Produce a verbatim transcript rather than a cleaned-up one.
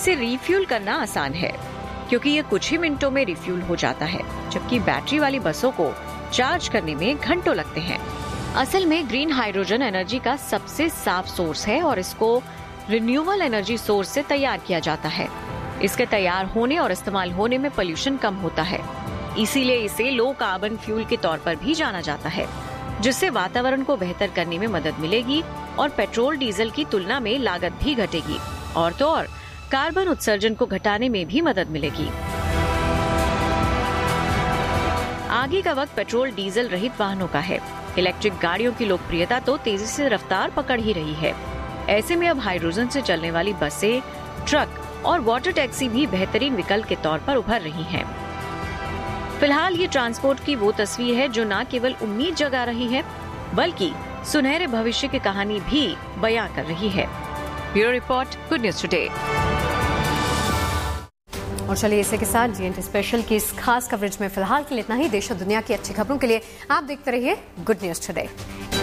इसे रिफ्यूल करना आसान है क्योंकि ये कुछ ही मिनटों में रिफ्यूल हो जाता है, जबकि बैटरी वाली बसों को चार्ज करने में घंटों लगते हैं। असल में ग्रीन हाइड्रोजन एनर्जी का सबसे साफ सोर्स है और इसको रिन्यूएबल एनर्जी सोर्स से तैयार किया जाता है। इसके तैयार होने और इस्तेमाल होने में पोल्यूशन कम होता है, इसीलिए इसे लो कार्बन फ्यूल के तौर पर भी जाना जाता है, जिससे वातावरण को बेहतर करने में मदद मिलेगी और पेट्रोल डीजल की तुलना में लागत भी घटेगी और तो और कार्बन उत्सर्जन को घटाने में भी मदद मिलेगी। आगे का वक्त पेट्रोल डीजल रहित वाहनों का है। इलेक्ट्रिक गाड़ियों की लोकप्रियता तो तेजी से रफ्तार पकड़ ही रही है। ऐसे में अब हाइड्रोजन से चलने वाली बसें, ट्रक और वाटर टैक्सी भी बेहतरीन विकल्प के तौर पर उभर रही हैं। फिलहाल ये ट्रांसपोर्ट की वो तस्वीर है जो न केवल उम्मीद जगा रही है, बल्कि सुनहरे भविष्य की कहानी भी बयां कर रही है। Bureau report, good news today. और चलिए इसी के साथ जीएनटी स्पेशल की इस खास कवरेज में फिलहाल के लिए इतना ही। देश और दुनिया की अच्छी खबरों के लिए आप देखते रहिए गुड न्यूज टुडे।